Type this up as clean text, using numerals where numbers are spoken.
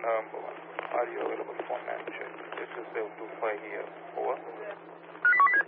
Are you available for night check? This is 725 here. Over.